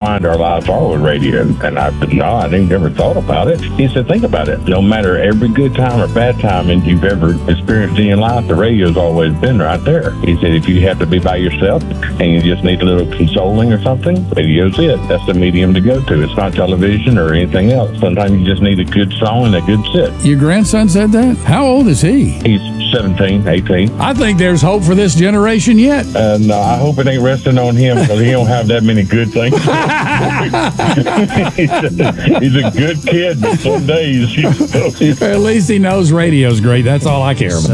intertwined our lives are with radio. And I said, no, I ain't never thought about it. He said, think about it. No matter every good time or bad time that you've ever experienced in your life, the radio's always been right there. He said, if you have to be by yourself and you just need a little consoling or something, radio's it. That's the medium to go to. It's not television or anything else. Sometimes you just need a good song and a good sit. Your grandson said that? How old is he? He's 17, 18. I think there's hope for this generation yet. And I hope it ain't resting on him because he don't have that many good things. he's a good kid, but some days, At least he knows radio's great. That's all I care about.